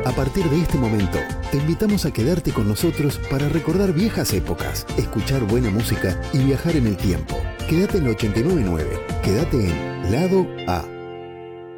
A partir de este momento, te invitamos a quedarte con nosotros para recordar viejas épocas, escuchar buena música y viajar en el tiempo. Quédate en 89.9. Quédate en Lado A.